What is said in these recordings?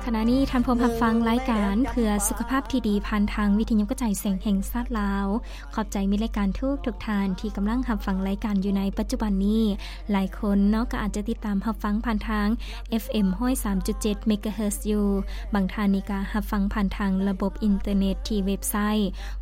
ขณะนี้ท่านผู้รับฟังรายการเพื่อสุขภาพที่ดีผ่านทางวิทยุกระจายเสียงแห่งชาติลาวขอบใจมิตรรายการทุกท่านที่กำลังรับฟังรายการอยู่ในปัจจุบันนี้หลายคนเนาะก็อาจจะติดตามรับฟังผ่านทาง FM 103.7 เมกะเฮิรตซ์อยู่บางท่านนี่ก็รับฟังผ่านทางระบบอินเทอร์เน็ตที่เว็บไซต์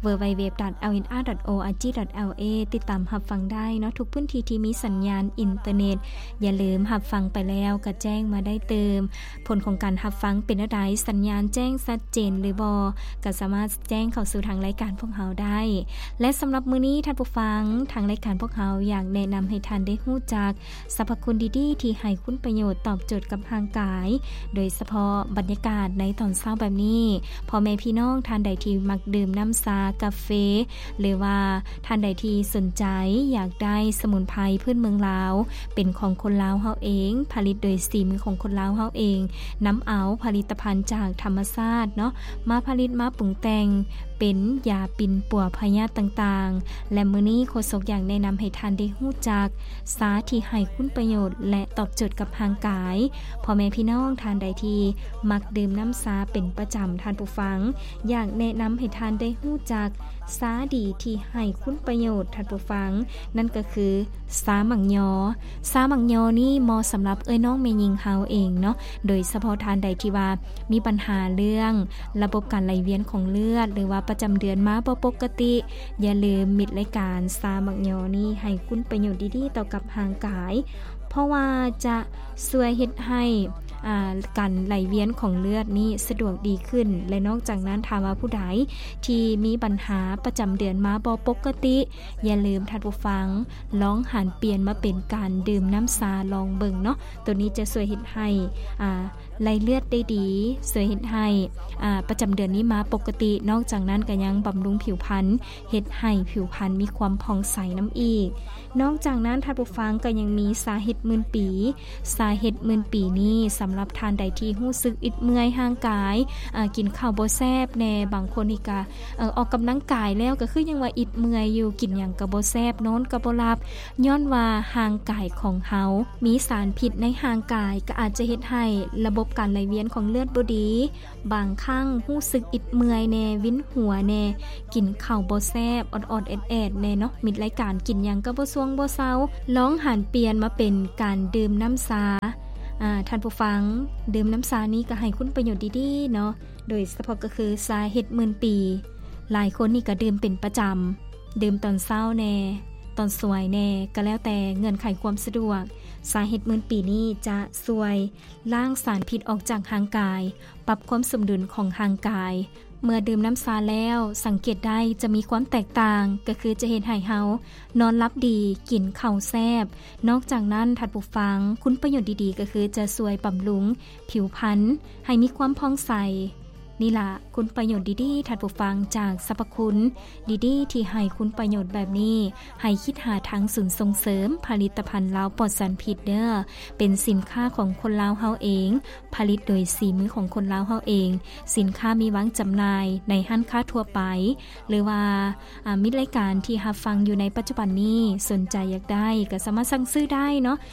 www.lnr.org.la ติดตามรับฟังได้เนาะทุกพื้นที่ที่มีสัญญาณอินเทอร์เน็ตอย่าลืมรับฟังไปแล้วก็แจ้งมาได้เติมผลของการรับฟังเป็นอะไรสัญญาณแจ้งชัดเจนหรือบ่ก็สามารถแจ้งเข้าสู่ทางรายการพวกเราได้และสำหรับมื้อนี้ท่านผู้ฟังทางรายการพวกเราอยากแนะนำให้ท่านได้รู้จักสรรพคุณดีๆที่ให้คุณประโยชน์ตอบโจทย์กับร่างกายโดยเฉพาะบรรยากาศในตอนเช้าแบบนี้พ่อแม่พี่น้องท่านใดที่มักดื่มน้ำชากาแฟหรือว่าท่านใดที่สนใจอยากได้สมุนไพรพื้นเมืองลาวเป็นของคนลาวเฮาเองผลิตโดยฝีมือของคนลาวเฮาเองนำเอาผลิตภัณฑ์จากธรรมชาติเนาะมาผลิตมาปรุงแต่งเป็นยาปิ่นปัวพยาธิต่างๆและมื้อนี้โฆษกอยากแนะนำให้ท่านได้รู้จักสาที่ให้คุณประโยชน์และตอบโจทย์กับร่างกายพ่อแม่พี่น้องท่านใดที่มักดื่มน้ำชาเป็นประจำท่านผู้ฟังอยากแนะนำให้ท่านได้รู้จักสาดีที่ให้คุณประโยชน์ท่านผู้ฟังนั่นก็คือสาหมักยอสาหมักยอนี่เหมาะสำหรับน้องแม่หญิงเฮาเองเนาะโดยเฉพาะท่านใดที่ว่ามีปัญหาเรื่องระบบการไหลเวียนของเลือดหรือว่าประจำเดือนมาบ่ปกติอย่าลืมมิตรรายการสาหมักยอนี่ให้คุณประโยชน์ดีๆต่อกับร่างกายเพราะว่าจะช่วยเฮ็ดให้การไหลเวียนของเลือดนี่สะดวกดีขึ้นและนอกจากนั้นถ้าว่าผู้ใดที่มีปัญหาประจำเดือนมาบ่ปกติอย่าลืมท่านผู้ฟังลองหันเปลี่ยนมาเป็นการดื่มน้ำชาลองเบิ่งเนาะตัวนี้จะช่วยเฮ็ดให้ไหลเลือดได้ดีช่วยเฮ็ดให้ประจำเดือนนี้มาปกตินอกจากนั้นก็ยังบำรุงผิวพรรณเฮ็ดให้ผิวพรรณมีความผ่องใสน้ำอีกนอกจากนั้นท่านผู้ฟังก็ยังมีสาเห็ดมื่นปีสาเห็ดมื่นปีนี้สำหรับทานใดที่รู้สึกอิดเมื่อยห่างกายกินข้าวบ่แซ่บแน่บางคนนี่ก็ออกกำลังกายแล้วก็คือยังว่าอิดเมื่อยอยู่กินหยังก็บ่แซ่บนอนก็บ่หลับย้อนว่าห่างกายของเฮามีสารพิษในห่างกายก็อาจจะเฮ็ดให้ระบบการไหลเวียนของเลือดบ่ดีบางครั้งรู้สึกอิดเมื่อยแน่วินหัวแน่กินข้าวบ่แซ่บออดๆแอดๆแน่เนาะมิดรายการกินหยังก็บ่สวงบ่เซาลองหันเปลี่ยนมาเป็นการดื่มน้ำชาท่านผู้ฟังดื่มน้ำชานี้ก็ให้คุณประโยชน์ดีๆเนาะโดยเฉพาะก็คือสาเห็ดมื่นปีหลายคนนี่ก็ดื่มเป็นประจำดื่มตอนเช้าแน่ตอนสวยแน่ก็แล้วแต่เงื่อนไขความสะดวกสาเห็ดมื่นปีนี้จะช่วยล้างสารพิษออกจากร่างกายปรับความสมดุลของร่างกายเมื่อดื่มน้ำชาแล้วสังเกตได้จะมีความแตกต่างก็คือจะเห็นให้เฮานอนหลับดีกินข้าวแซ่บนอกจากนั้นท่านผู้ฟังคุณประโยชน์ดีๆก็คือจะช่วยบำรุงผิวพรรณให้มีความผ่องใสนี่ล่ะคุณประโยชน์ดีๆท่านผู้ฟังจากสรรพคุณดีๆที่ให้คุณประโยชน์แบบนี้ให้คิดหาทางศูนย์ส่งเสริมผลิตภัณฑ์ลาวปลอดสารพิษเด้อเป็นสินค้าของคนลาวเฮาเองผลิตโดยฝีมือของคนลาวเฮาเองสินค้ามีวางจำหน่ายในห้างค้าทั่วไปหรือว่ามิตรรายการที่รับฟังอยู่ในปัจจุบันนี้สนใจอยากได้ก็สามารถสั่งซื้อได้เนาะ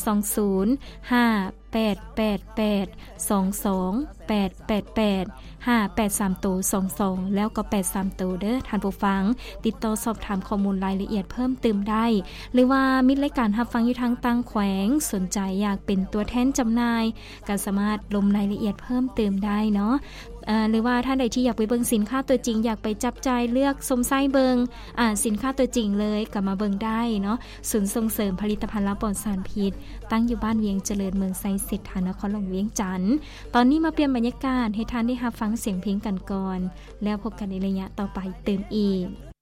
020 588222888 58322แล้วก็83เด้อท่านผู้ฟังติดต่อสอบถามข้อมูลรายละเอียดเพิ่มเติมได้หรือว่ามิตรรายการรับฟังอยู่ทางต่างแขวงสนใจอยากเป็นตัวแทนจำหน่ายก็สามารถลงรายละเอียดเพิ่มเติมได้เนาะหรือว่าท่านใดที่อยากไปเบิ่งสินค้าตัวจริงอยากไปจับจ่ายเลือกสมไส้เบิ่งสินค้าตัวจริงเลยก็มาเบิ่งได้เนาะศูนย์ส่งเสริมผลิตภัณฑ์ลาวปลอดสารพิษตั้งอยู่บ้านเวียงเจริญเมืองไซเศรษฐานครหลวงเวียงจันทน์ตอนนี้มาเปลี่ยนบรรยากาศให้ท่านได้รับฟังเสียงเพลงกันก่อนแล้วพบกันในระยะต่อไปเติมอีก